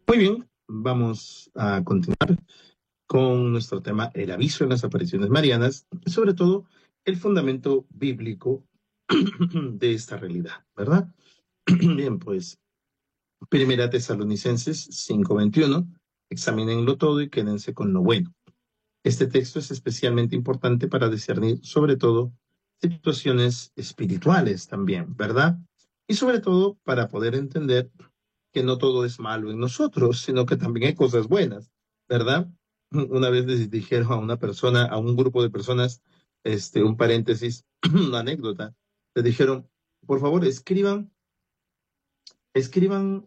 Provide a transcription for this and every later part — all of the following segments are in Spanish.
Muy bien, vamos a continuar con nuestro tema, el aviso en las apariciones marianas, y sobre todo el fundamento bíblico de esta realidad, ¿verdad? Bien, pues, Primera Tesalonicenses 5:21, examínenlo todo y quédense con lo bueno. Este texto es especialmente importante para discernir, sobre todo, situaciones espirituales también, ¿verdad? Y sobre todo para poder entender que no todo es malo en nosotros, sino que también hay cosas buenas, ¿verdad? Una vez les dijeron a una persona, a un grupo de personas, un paréntesis, una anécdota, le dijeron, por favor, escriban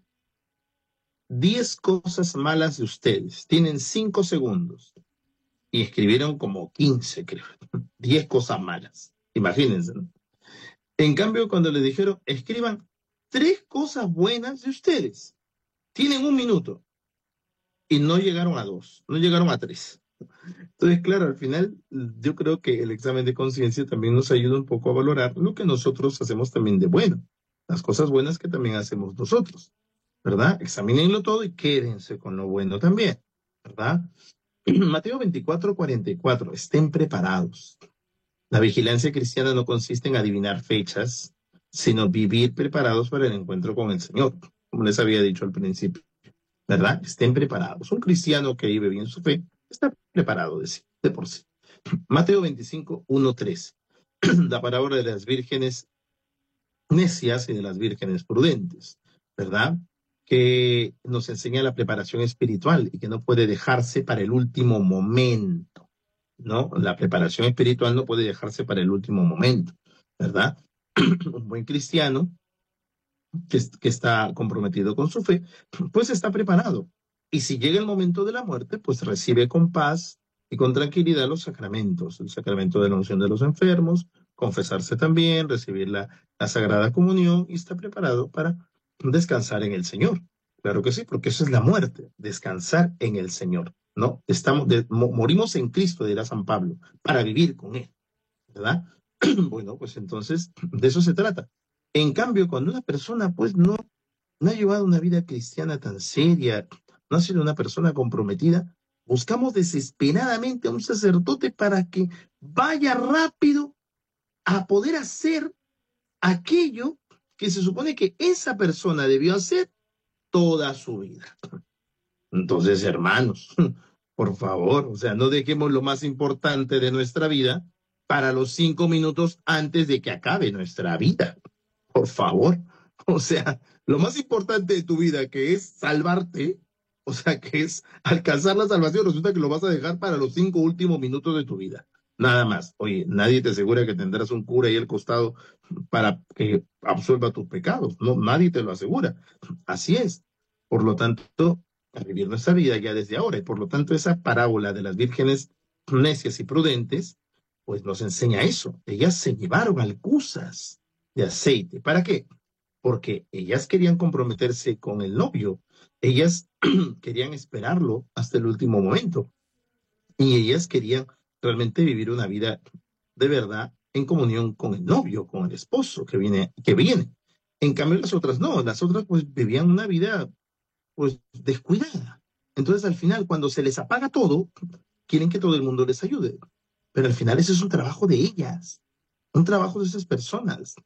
10 cosas malas de ustedes, tienen 5 segundos, y escribieron como 15, creo, 10 cosas malas, imagínense, ¿no? En cambio, cuando le dijeron, escriban 3 cosas buenas de ustedes, tienen 1 minuto, y no llegaron a 2, no llegaron a 3. Entonces, claro, al final yo creo que el examen de conciencia también nos ayuda un poco a valorar lo que nosotros hacemos también de bueno, las cosas buenas que también hacemos nosotros, ¿verdad? Examínenlo todo y quédense con lo bueno también, ¿verdad? Mateo 24:44, estén preparados. La vigilancia cristiana no consiste en adivinar fechas, sino vivir preparados para el encuentro con el Señor, como les había dicho al principio. ¿Verdad? Estén preparados. Un cristiano que vive bien su fe está preparado de por sí. Mateo 25:1-3. La parábola de las vírgenes necias y de las vírgenes prudentes, ¿verdad? Que nos enseña la preparación espiritual y que no puede dejarse para el último momento, ¿no? La preparación espiritual no puede dejarse para el último momento, ¿verdad? Un buen cristiano que está comprometido con su fe, pues está preparado. Y si llega el momento de la muerte, pues recibe con paz y con tranquilidad los sacramentos, el sacramento de la unción de los enfermos, confesarse también, recibir la Sagrada Comunión y está preparado para descansar en el Señor. Claro que sí, porque eso es la muerte, descansar en el Señor, ¿no? Morimos en Cristo, dirá San Pablo, para vivir con Él, ¿verdad? Bueno, pues entonces de eso se trata. En cambio, cuando una persona pues no ha llevado una vida cristiana tan seria, no ha sido una persona comprometida, buscamos desesperadamente a un sacerdote para que vaya rápido a poder hacer aquello que se supone que esa persona debió hacer toda su vida. Entonces, hermanos, por favor, o sea, no dejemos lo más importante de nuestra vida para los 5 minutos antes de que acabe nuestra vida. Por favor. O sea, lo más importante de tu vida, que es salvarte, o sea, que es alcanzar la salvación, resulta que lo vas a dejar para los 5 últimos minutos de tu vida. Nada más. Oye, nadie te asegura que tendrás un cura ahí al costado para que absuelva tus pecados. No, nadie te lo asegura. Así es. Por lo tanto, a vivir nuestra vida ya desde ahora. Y por lo tanto, esa parábola de las vírgenes necias y prudentes, pues nos enseña eso. Ellas se llevaron alcusas de aceite. ¿Para qué? Porque ellas querían comprometerse con el novio. Ellas querían esperarlo hasta el último momento. Y ellas querían realmente vivir una vida de verdad en comunión con el novio, con el esposo que viene. En cambio, las otras no, las otras pues vivían una vida pues descuidada. Entonces, al final, cuando se les apaga todo, quieren que todo el mundo les ayude. Pero al final ese es un trabajo de ellas, un trabajo de esas personas.